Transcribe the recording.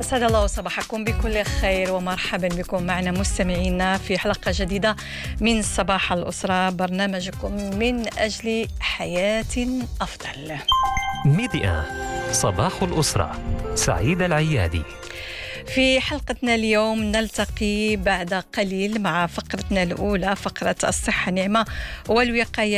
أسعد الله صباحكم بكل خير ومرحبا بكم معنا مستمعينا في حلقة جديدة من صباح الأسرة، برنامجكم من أجل حياة أفضل. ميديا صباح الأسرة، سعيد العيادي. في حلقتنا اليوم نلتقي بعد قليل مع فقرتنا الأولى، فقرة الصحة نعمة والوقاية